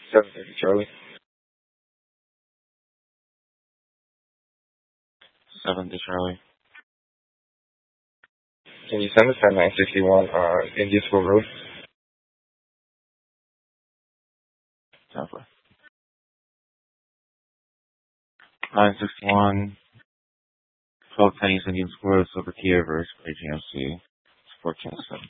730 Charlie. 7 to Charlie. Can you send us at 961 Indian School Road? 961 1210 East Indian School Road, Silver Kia versus AGMC. 1407.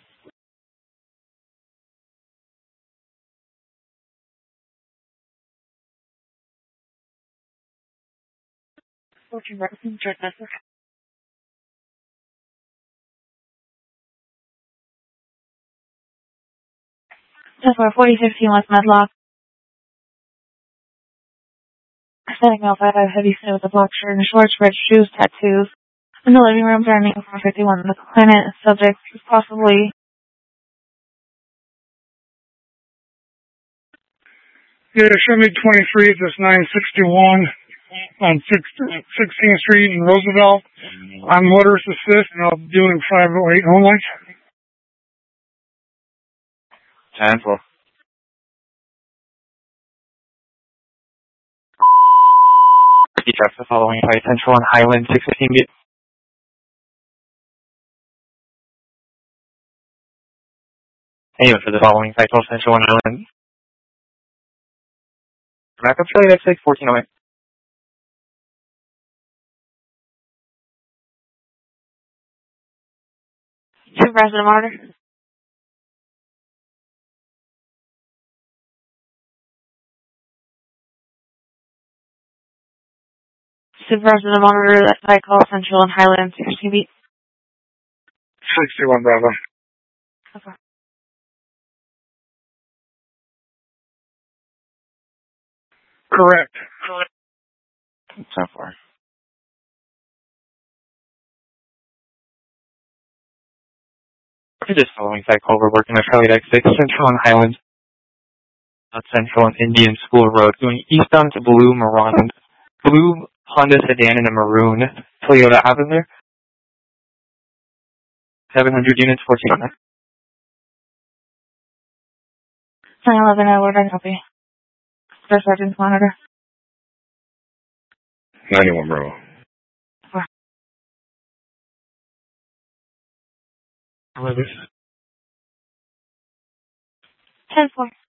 That's where 4015 West Medlock. Setting off at a heavy snow with a black shirt and shorts, red shoes, tattoos. In the living room, turning from 51. The client subject is possibly. Yeah, show me 23 at this 961 on 16th Street in Roosevelt. I'm motorist assist, and I'll be doing 508 only. 10-4. Traffic the following by Central and Highland 615. Anyway, for the following site, Central and Highland. Backup Charlie, that's 1408. Supervisor Monitor. Supervisor Monitor, that's I call Central and Highland 16 61 Bravo. Okay. Correct. 10-4. For this following site call, we're working on Charlie X6, Central and Highland, Central and Indian School Road, going eastbound to blue Honda sedan and a maroon Toyota Avenue. 700 units, 1400. 911, Edward, I copy. First Sergeant Monitor. 91 Bravo. 10-4.